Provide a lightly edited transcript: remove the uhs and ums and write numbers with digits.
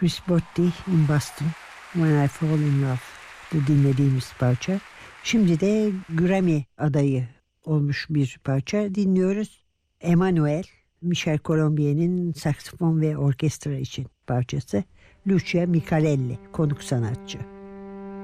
Chris Botti in Boston, When I Fall in Love dinlediğimiz parça. Şimdi de Grammy adayı olmuş bir parça dinliyoruz. Emmanuel, Michel Colombier'in saksafon ve orkestra için parçası. Lucia Micalelli konuk sanatçı.